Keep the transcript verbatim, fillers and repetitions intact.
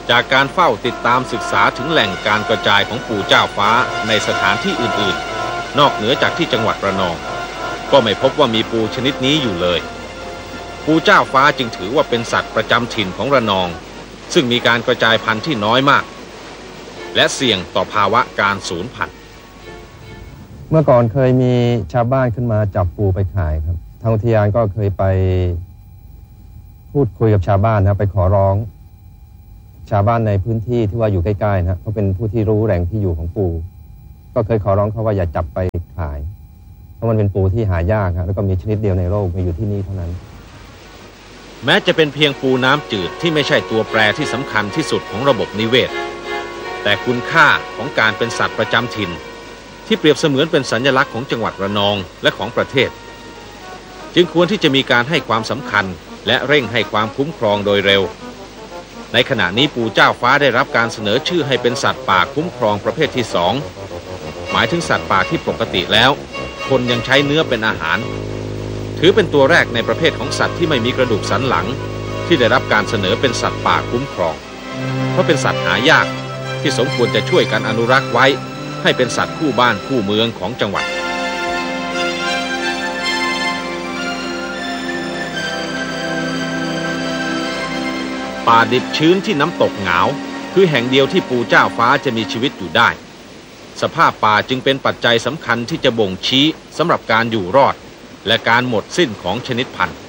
จากการเฝ้าติดตามศึกษาถึงแหล่งการกระจายของปู่เจ้าฟ้าในสถานที่อื่นๆนอกเหนือจากที่จังหวัดระนองก็ไม่พบว่ามีปูชนิดนี้อยู่เลยปูเจ้าฟ้าจึงถือว่าเป็นสัตว์ประจำถิ่นของระนองซึ่งมีการกระจายพันธุ์ที่น้อยมากและเสี่ยงต่อภาวะการสูญพันธุ์เมื่อก่อนเคยมีชาวบ้านขึ้นมาจับปูไปขายครับทางอุทยานก็เคยไปพูดคุยกับชาวบ้านนะไปขอร้องชาวบ้านในพื้นที่ที่ว่าอยู่ใกล้ๆนะเขาเป็นผู้ที่รู้แหล่งที่อยู่ของปูก็เคยขอร้องเขาว่าอย่าจับไปขายเพราะมันเป็นปูที่หายากครับแล้วก็มีชนิดเดียวในโลกมีอยู่ที่นี่เท่านั้นแม้จะเป็นเพียงปูน้ำจืดที่ไม่ใช่ตัวแปรที่สำคัญที่สุดของระบบนิเวศแต่คุณค่าของการเป็นสัตว์ประจำถิ่นที่เปรียบเสมือนเป็นสัญลักษณ์ของจังหวัดระนองและของประเทศจึงควรที่จะมีการให้ความสำคัญและเร่งให้ความคุ้มครองโดยเร็วในขณะนี้ปูเจ้าฟ้าได้รับการเสนอชื่อให้เป็นสัตว์ป่าคุ้มครองประเภทที่สองหมายถึงสัตว์ป่าที่ปกติแล้วคนยังใช้เนื้อเป็นอาหารถือเป็นตัวแรกในประเภทของสัตว์ที่ไม่มีกระดูกสันหลังที่ได้รับการเสนอเป็นสัตว์ป่าคุ้มครองเพราะเป็นสัตว์หายากที่สมควรจะช่วยกันอนุรักษ์ไว้ให้เป็นสัตว์คู่บ้านคู่เมืองของจังหวัดป่าดิบชื้นที่น้ำตกเหงาคือแห่งเดียวที่ปูเจ้าฟ้าจะมีชีวิตอยู่ได้สภาพป่าจึงเป็นปัจจัยสำคัญที่จะบ่งชี้สำหรับการอยู่รอดและการหมดสิ้นของชนิดพันธุ์